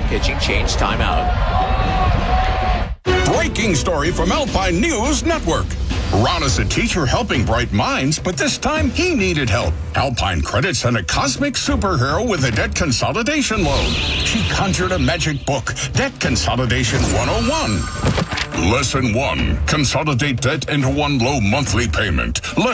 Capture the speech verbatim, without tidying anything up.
pitching change timeout. Breaking story from Alpine News Network. Ron is a teacher helping bright minds, but this time he needed help. Alpine Credit sent a cosmic superhero with a debt consolidation loan. She conjured a magic book, Debt Consolidation one oh one. Lesson one, consolidate debt into one low monthly payment.